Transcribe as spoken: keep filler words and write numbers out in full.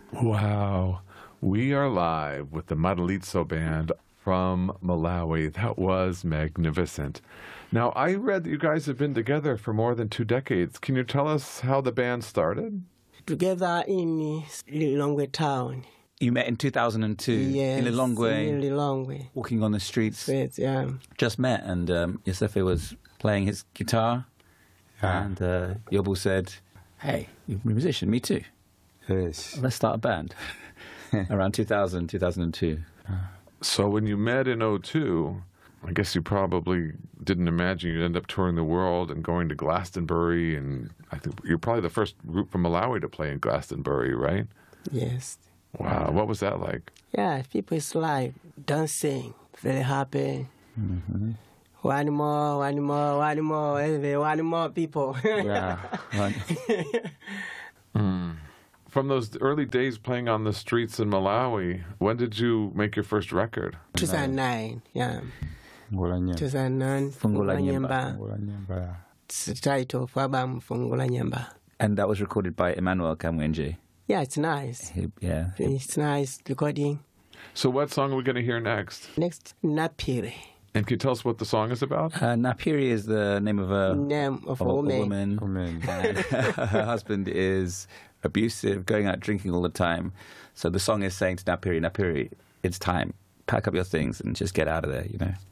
Wow. We are live with the Madalitso Band from Malawi. That was magnificent. Now, I read that you guys have been together for more than two decades. Can you tell us how the band started? Together in Lilongwe town. You met in two thousand two yes, in Lilongwe, in Lilongwe. walking on the streets. Yes, yeah. Just met, and um, Yosefe was playing his guitar, Yeah. and uh, Yobu said, "Hey, you're a musician, me too. Yes. Let's start a band." Around two thousand, two thousand two. So when you met in oh two, I guess you probably didn't imagine you'd end up touring the world and going to Glastonbury, and I think you're probably the first group from Malawi to play in Glastonbury, right? Yes. Wow, what was that like? Yeah, people is like dancing, very happy. Mm-hmm. One more, one more, one more, every- one more people. Yeah. Right. Mm. From those early days playing on the streets in Malawi, when did you make your first record? two thousand nine, yeah. Ngola nyemba. two thousand nine, Fungula Nyemba. Ngola nyemba, yeah. It's the title of album, Fungula Nyemba. And that was recorded by Emmanuel Kamwenje. Yeah, it's nice. He, yeah. It's nice recording. So what song are we going to hear next? Next, Napiri, And can you tell us what the song is about? Uh, Napiri is the name of a, name of of a a woman. woman. Woman. And her husband is abusive, going out drinking all the time. So the song is saying to Napiri, Napiri, it's time. Pack up your things and just get out of there, you know.